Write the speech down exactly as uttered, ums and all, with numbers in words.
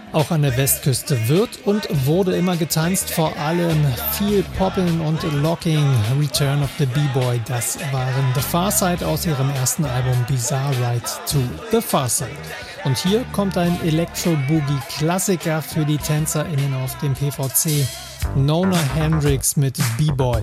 Auch an der Westküste wird und wurde immer getanzt, vor allem viel Poppin' und Locking. Return of the B-Boy, das waren The Pharcyde aus ihrem ersten Album Bizarre Ride to the Pharcyde. Und hier kommt ein Electro-Boogie-Klassiker für die TänzerInnen auf dem P V C. Nona Hendrix mit B-Boy.